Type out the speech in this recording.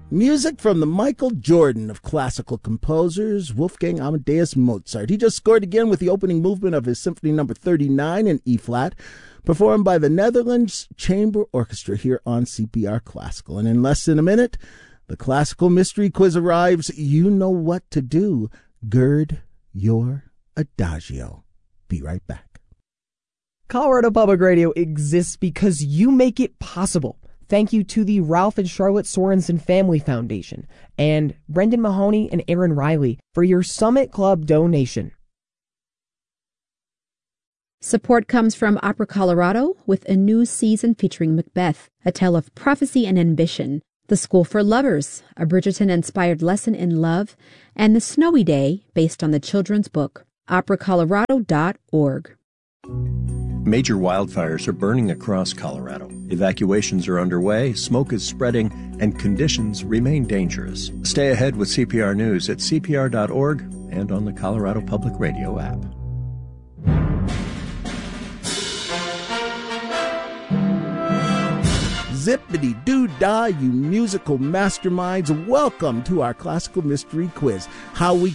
Music from the Michael Jordan of classical composers, Wolfgang Amadeus Mozart. He just scored again with the opening movement of his Symphony No. 39 in E-flat, performed by the Netherlands Chamber Orchestra here on CPR Classical. And in less than a minute, the Classical Mystery Quiz arrives. You know what to do. Gird your adagio. Be right back. Colorado Public Radio exists because you make it possible. Thank you to the Ralph and Charlotte Sorensen Family Foundation and Brendan Mahoney and Aaron Riley for your Summit Club donation. Support comes from Opera Colorado with a new season featuring Macbeth, a tale of prophecy and ambition, The School for Lovers, a Bridgerton-inspired lesson in love, and The Snowy Day, based on the children's book. operacolorado.org. Major wildfires are burning across Colorado. Evacuations are underway, smoke is spreading, and conditions remain dangerous. Stay ahead with CPR News at CPR.org and on the Colorado Public Radio app. Zippity-doo-dah, you musical masterminds. Welcome to our Classical Mystery Quiz. How we